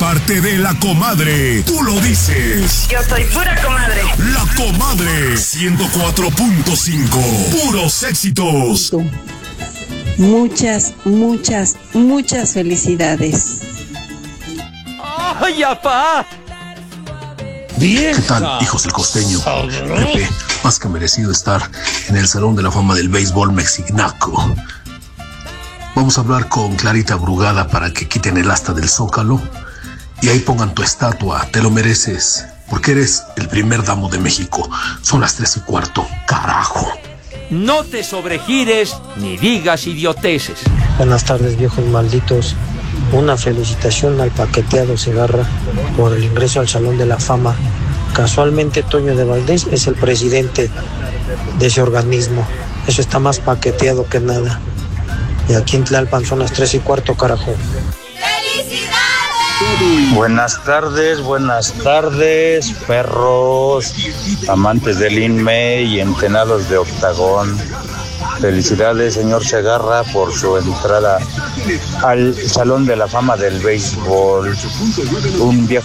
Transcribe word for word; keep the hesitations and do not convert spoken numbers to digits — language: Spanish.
parte de La Comadre. Tú lo dices. Yo soy pura comadre. La Comadre ciento cuatro punto cinco. Puros éxitos. Muchas, muchas, muchas felicidades. ¡Ay, apá! ¿Qué tal, hijos del costeño? Pepe, más que merecido estar en el Salón de la Fama del Béisbol Mexicanaco. Vamos a hablar con Clarita Brugada para que quiten el asta del Zócalo y ahí pongan tu estatua. Te lo mereces, porque eres el primer damo de México. Son las tres y cuarto, carajo. No te sobregires ni digas idioteces. Buenas tardes, viejos malditos. Una felicitación al paqueteado Segarra por el ingreso al Salón de la Fama. Casualmente Toño de Valdés es el presidente de ese organismo. Eso está más paqueteado que nada. Y aquí en Tlalpan son las tres y cuarto, carajo. ¡Felicidades! Buenas tardes, buenas tardes, perros, amantes del Inme y entenados de Octagón. Felicidades, señor Segarra, por su entrada al Salón de la Fama del Béisbol. Un viejo